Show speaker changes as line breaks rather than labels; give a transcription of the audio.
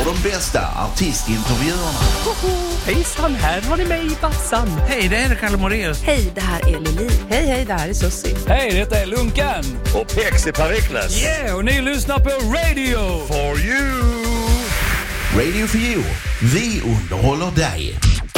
och de bästa artistintervjuerna.
Hejsan, här har ni mig i bassan.
Hej, det är Kalle Moraeus.
Hej, det här är Lili.
Hej, det här är Sussi.
Hej, detta är Lunkan.
Och Pexi Perikles.
Yeah, och ni lyssnar på Radio
For You.
Radio for You. Vi underhåller dig.